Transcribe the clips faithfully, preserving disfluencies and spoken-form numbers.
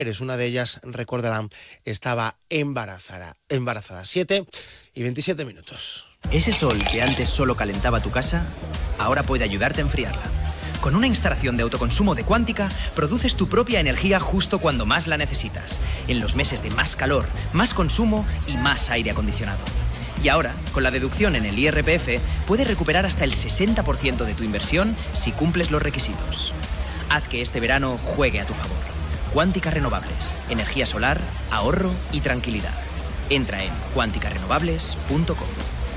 Una de ellas, recordarán, estaba embarazada. embarazada. siete y veintisiete minutos. Ese sol que antes solo calentaba tu casa, ahora puede ayudarte a enfriarla. Con una instalación de autoconsumo de Quántica, produces tu propia energía justo cuando más la necesitas, en los meses de más calor, más consumo y más aire acondicionado. Y ahora, con la deducción en el I R P F, puedes recuperar hasta el sesenta por ciento de tu inversión si cumples los requisitos. Haz que este verano juegue a tu favor. Quántica Renovables. Energía solar, ahorro y tranquilidad. Entra en quántica renovables punto com.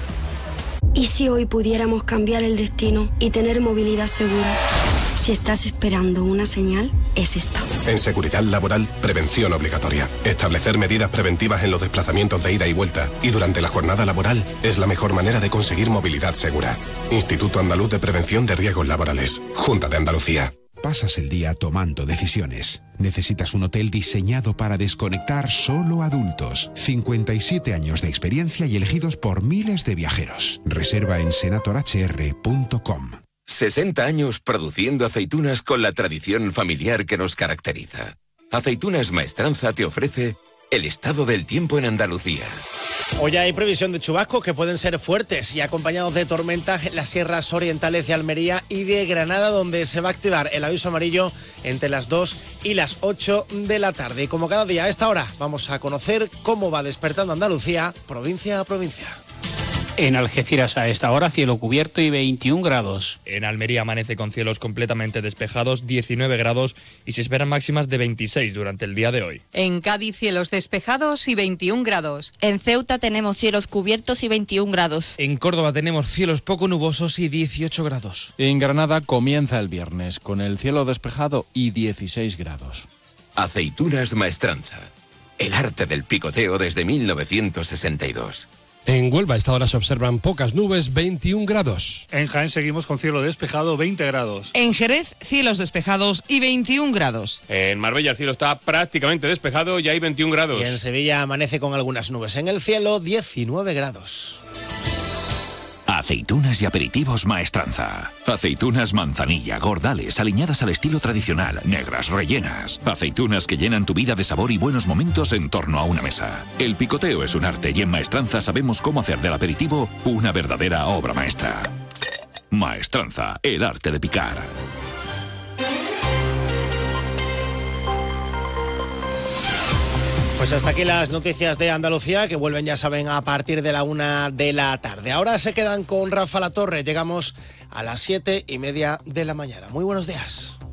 ¿Y si hoy pudiéramos cambiar el destino y tener movilidad segura? Si estás esperando una señal, es esta. En Seguridad Laboral, prevención obligatoria. Establecer medidas preventivas en los desplazamientos de ida y vuelta y durante la jornada laboral es la mejor manera de conseguir movilidad segura. Instituto Andaluz de Prevención de Riesgos Laborales. Junta de Andalucía. Pasas el día tomando decisiones. Necesitas un hotel diseñado para desconectar solo adultos. cincuenta y siete años de experiencia y elegidos por miles de viajeros. Reserva en senator h r punto com. sesenta años produciendo aceitunas con la tradición familiar que nos caracteriza. Aceitunas Maestranza te ofrece el estado del tiempo en Andalucía. Hoy hay previsión de chubascos que pueden ser fuertes y acompañados de tormentas en las sierras orientales de Almería y de Granada, donde se va a activar el aviso amarillo entre las dos y las ocho de la tarde. Y como cada día a esta hora, vamos a conocer cómo va despertando Andalucía, provincia a provincia. En Algeciras a esta hora cielo cubierto y veintiún grados. En Almería amanece con cielos completamente despejados, diecinueve grados, y se esperan máximas de veintiséis durante el día de hoy. En Cádiz cielos despejados y veintiún grados. En Ceuta tenemos cielos cubiertos y veintiún grados. En Córdoba tenemos cielos poco nubosos y dieciocho grados. En Granada comienza el viernes con el cielo despejado y dieciséis grados. Aceitunas Maestranza. El arte del picoteo desde mil novecientos sesenta y dos. En Huelva a esta hora se observan pocas nubes, veintiún grados. En Jaén seguimos con cielo despejado, veinte grados. En Jerez, cielos despejados y veintiún grados. En Marbella el cielo está prácticamente despejado y hay veintiún grados. Y en Sevilla amanece con algunas nubes en el cielo, diecinueve grados. Aceitunas y aperitivos Maestranza. Aceitunas manzanilla, gordales, aliñadas al estilo tradicional, negras, rellenas. Aceitunas que llenan tu vida de sabor y buenos momentos en torno a una mesa. El picoteo es un arte y en Maestranza sabemos cómo hacer del aperitivo una verdadera obra maestra. Maestranza, el arte de picar. Pues hasta aquí las noticias de Andalucía, que vuelven, ya saben, a partir de la una de la tarde. Ahora se quedan con Rafa Latorre. Llegamos a las siete y media de la mañana. Muy buenos días.